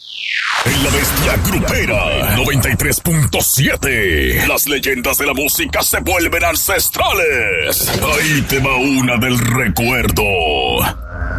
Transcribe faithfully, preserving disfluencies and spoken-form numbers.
En la bestia grupera noventa y tres punto siete, las leyendas de la música se vuelven ancestrales. Ahí te va una del recuerdo.